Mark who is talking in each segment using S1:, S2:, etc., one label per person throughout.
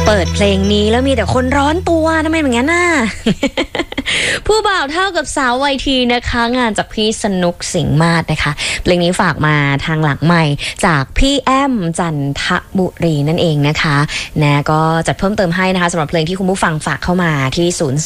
S1: เปิดเพลงนี้แล้วมีแต่คนร้อนตัวทำไมอย่างนั้นน่ะ ผู้บ่าวเท่ากับสาววัยทีนะคะงานจากพี่สนุกสิงห์มาศนะคะเพลงนี้ฝากมาทางหลังใหม่จากพี่แอมจันทบุรีนั่นเองนะคะนะก็จัดเพิ่มเติมให้นะคะสำหรับเพลงที่คุณผู้ฟังฝากเข้ามาที่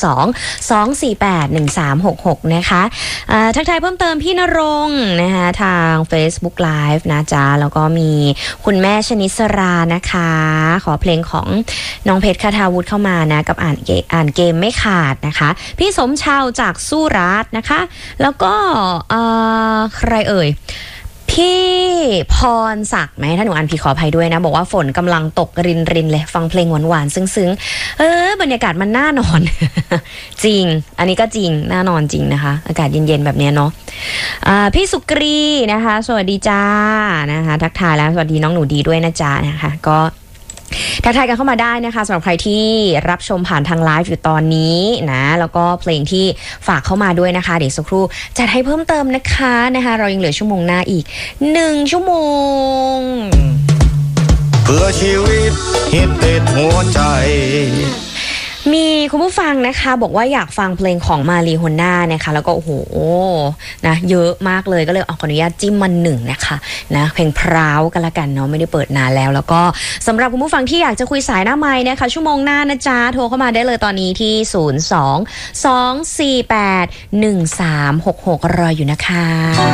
S1: 02-248-1366นะคะทักทายเพิ่มเติมพี่ณรงค์นะคะทาง Facebook Live นะจ๊ะแล้วก็มีคุณแม่ชนิสรานะคะขอเพลงของน้องเพชรคทาวุฒิเข้ามานะกับอ่านเกมไม่ขาดนะคะพี่สมชาวจากสุราษฎร์นะคะแล้วก็ใครเอ่ยพี่พรศักดิ์ไหมถ้าหนูอ่านผิดขออภัยด้วยนะบอกว่าฝนกำลังตกรินเลยฟังเพลงหวานๆซึ้งๆบรรยากาศมันน่านอน จริงอันนี้ก็จริงน่านอนจริงนะคะอากาศเย็นๆแบบนี้เนาะพี่สุกรีนะคะสวัสดีจ้านะคะทักทายแล้วสวัสดีน้องหนูดีด้วยนะจ๊ะนะคะก็ทักทายกันเข้ามาได้นะคะสำหรับใครที่รับชมผ่านทางไลฟ์อยู่ตอนนี้นะแล้วก็เพลงที่ฝากเข้ามาด้วยนะคะเดี๋ยวสักครู่จัดให้เพิ่มเติมนะคะเรายังเหลือชั่วโมงหน้าอีก1 ชั่วโมง
S2: เพื่อชีวิตฮิตติดหัวใจ
S1: มีคุณผู้ฟังนะคะบอกว่าอยากฟังเพลงของมารีโฮน่านะคะแล้วก็โอ้โหนะเยอะมากเลยก็เลยขออนุญาตจิ้มมัน1นะคะนะเพลงพร้าวกันละกันเนาะไม่ได้เปิดนานแล้วก็สำหรับคุณผู้ฟังที่อยากจะคุยสายหน้าไมค์นะคะชั่วโมงหน้านะจ๊ะโทรเข้ามาได้เลยตอนนี้ที่02-248-1366รออยู่นะคะ